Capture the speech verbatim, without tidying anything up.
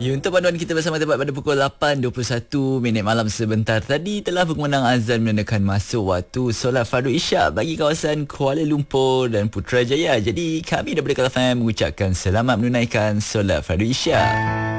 Ya, untuk panduan kita bersama tepat pada pukul lapan dua puluh satu minit malam sebentar tadi telah berkumandang azan menandakan masuk waktu solat fardu isyak bagi kawasan Kuala Lumpur dan Putrajaya. Jadi kami daripada Kala F M mengucapkan selamat menunaikan solat fardu isyak.